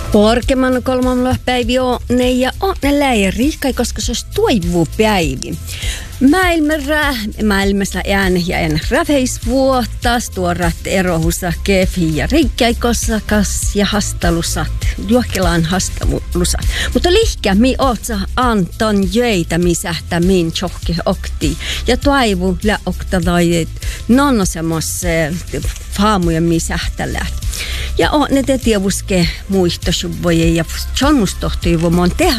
Porkeman kolmannella päivi on ne ja on ne läiri, koska se olisi toivupäivi. Maailmassa ja en räfeisvuotas tuorat erohussa kefi ja riikkäikosakas ja hastalusat, juokkelaan hastalusat. Mutta lihkä mi otsa anton jöitä mi sähtä min tjohke okti ja toivu lä oktadajit nonno semmos faamuja mi sähtälät. Ja on ne te tievuske muistosubvoje ja tjonmustohtoivu mon tehdä.